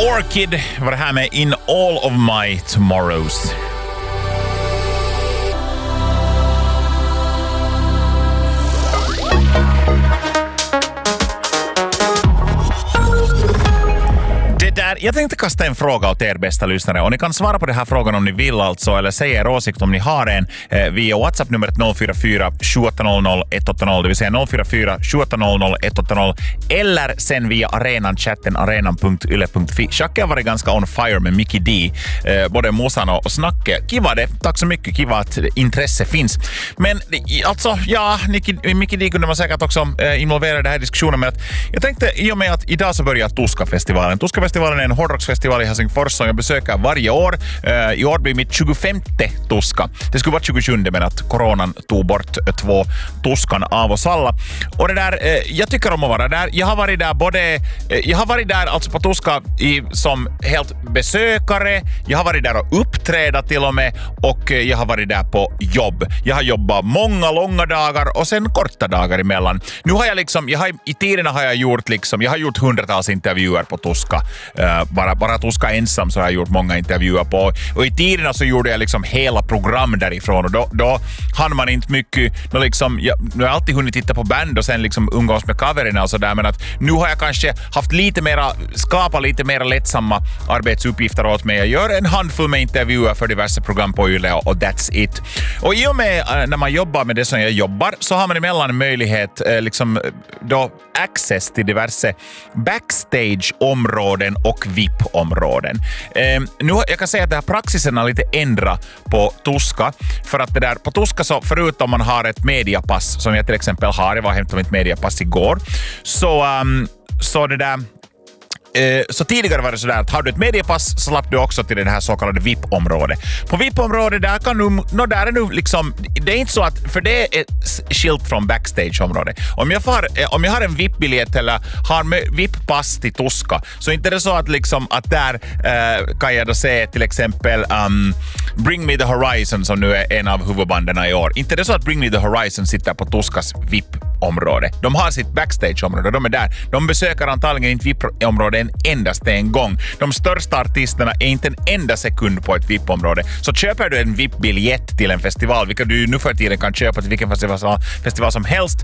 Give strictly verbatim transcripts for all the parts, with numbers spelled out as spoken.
Orchid var det här med In All of My Tomorrows. Jag tänkte kasta en fråga åt er bästa lyssnare och ni kan svara på den här frågan om ni vill alltså, eller säga er åsikt om ni har en eh, via WhatsApp-numret noll fyra fyra sju åtta noll noll ett åtta noll, det vill säga noll fyra fyra sju åtta noll noll ett åtta noll, eller sen via arenan-chatten arenan punkt yle punkt fi. Shaka har varit ganska on fire med Mickey D, eh, både Mosan och Snacke. Kiva det, tack så mycket, kiva att intresse finns. Men alltså, ja, Nicky, Mickey D kunde man säkert också eh, involvera i den här diskussionen med att jag tänkte, i och med att idag så börjar Tuska-festivalen. Tuska-festivalen är en hårdrocksfestival i Helsingfors som jag besöker varje år. Uh, I år blir mitt tjugofemte Tuska. Det skulle vara tjugosjunde men att coronan tog bort två Tuskan av oss alla. Och det där, uh, jag tycker om att vara där. Jag har varit där både, uh, jag har varit där alltså på Tuska i, som helt besökare. Jag har varit där och uppträda till och med. Och uh, jag har varit där på jobb. Jag har jobbat många långa dagar och sen korta dagar emellan. Nu har jag liksom, jag har, i tiderna har jag gjort liksom, jag har gjort hundratals intervjuer på Tuska. Uh, bara, bara Tuska ensam så har jag gjort många intervjuer på. Och i tiderna så gjorde jag liksom hela program därifrån och då, då hann man inte mycket. Då liksom, jag, nu har jag alltid hunnit titta på band och sen liksom umgås med covererna och sådär, men att nu har jag kanske haft lite mera, skapa lite mer lättsamma arbetsuppgifter åt mig. Jag gör en handfull med intervjuer för diverse program på Yle och, och that's it. Och i och med äh, när man jobbar med det som jag jobbar så har man emellan möjlighet äh, liksom då access till diverse backstage-områden och V I P-områden. Eh, nu, jag kan säga att det här praxisen har lite ändrat på Tuska, för att det där på Tuska så förutom man har ett mediapass som jag till exempel har, jag var hämtat mitt mediapass igår, så, um, så det där så tidigare var det sådär att har du ett mediepass så slapp du också till det här så kallade V I P-området. På V I P-området där kan du, no, där är nu liksom, det är inte så att, för det är skilt från backstage-området. Om jag, far, om jag har en V I P-biljett eller har V I P-pass till Tuska så är inte det så att liksom att där eh, kan jag då se till exempel um, Bring Me The Horizon som nu är en av huvudbanden i år. Inte det så att Bring Me The Horizon sitter på Tuskas V I P-område. De har sitt backstage-område, de är där. De besöker antagligen inte V I P-området endast en gång. De största artisterna är inte en enda sekund på ett V I P-område. Så köper du en V I P-biljett till en festival, vilket du nu för tiden kan köpa till vilken festival, festival som helst,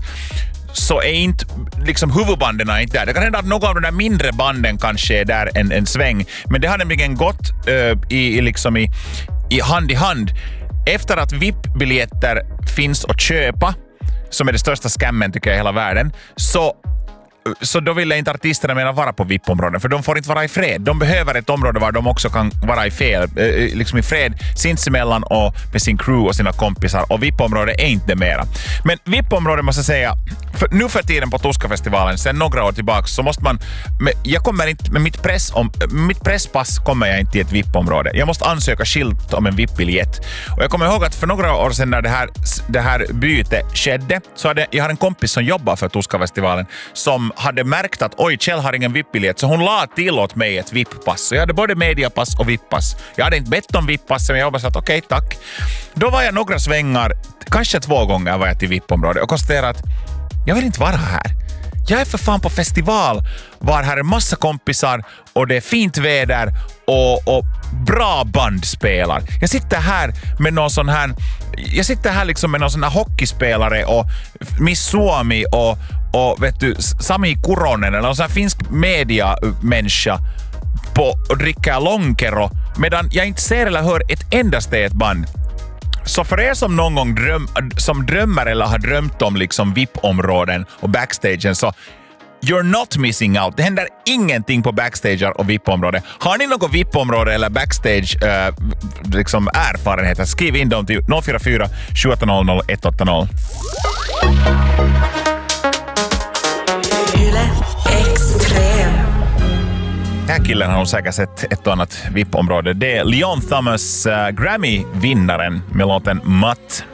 så är inte liksom huvudbanden är inte där. Det kan hända att några av de där mindre banden kanske är där en, en sväng, men det har nämligen gått uh, i, i, liksom i, i hand i hand. Efter att V I P-biljetter finns att köpa, som är det största scammen tycker jag i hela världen, så Så då vill inte artisterna mena vara på V I P-områden, för de får inte vara i fred. De behöver ett område var de också kan vara i, fel, eh, liksom i fred sinsemellan och med sin crew och sina kompisar. Och V I P-området är inte mera. Men V I P-området måste jag säga, för nu för tiden på Tuska-festivalen, sen några år tillbaka, så måste man, med, jag kommer inte, med mitt, press om, mitt presspass kommer jag inte till ett V I P-område. Jag måste ansöka skilt om en V I P-biljett. Och jag kommer ihåg att för några år sedan när det här, det här bytet skedde, så hade jag har en kompis som jobbar för Tuska-festivalen som hade märkt att oj, Kjell har ingen V I P-biljett, så hon la till åt mig ett V I P-pass. Så jag hade både mediapass och V I P-pass. Jag hade inte bett om V I P-pass, men jag bara sagt okej, okay, tack. Då var jag några svängar, kanske två gånger var jag till V I P-området och konstaterade att jag vill inte vara här. Jag är för fan på festival, var här är massa kompisar och det är fint väder och, och bra band spelar. Jag sitter här med någon sån här, jag sitter här liksom med någon sån här hockeyspelare och Miss Suomi och och vet du, Sami Kuronen eller någon sån här finsk media-människa på och dricker lonkero medan jag inte ser eller hör ett endaste ett band. Så för er som någon gång dröm, som drömmer eller har drömt om liksom V I P-områden och backstagen, så you're not missing out. Det händer ingenting på backstager och V I P-område. Har ni något V I P-område eller backstage uh, liksom erfarenheter, skriv in dem till noll fyra fyra sju åtta noll noll ett åtta noll. Den här killen har nog säkert sett ett och annat V I P-område. Det är Leon Thomas, uh, Grammy-vinnaren med låten Mutt.